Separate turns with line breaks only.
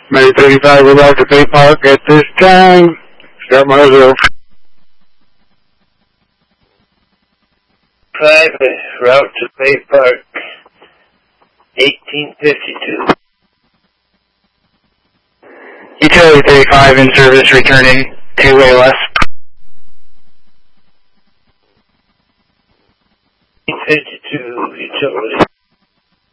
May 35 would like to Bay Park at this time. Start my reserve.
5, route to Bay Park, 1852.
Utility 35 in service, returning 2-way left.
1852, utility.